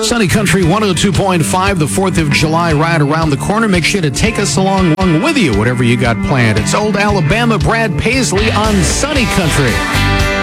Sunny Country 102.5, the 4th of July right around the corner. Make sure to take us along with you, whatever you got planned. It's Old Alabama, Brad Paisley on Sunny Country.